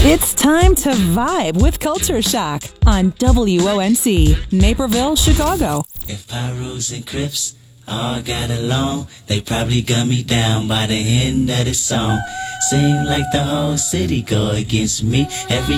It's time to vibe with Culture Shock on WONC, Naperville, Chicago. If Pyrus and Crips all got along, they probably got me down by the end of the song. Seem like the whole city go against me. Every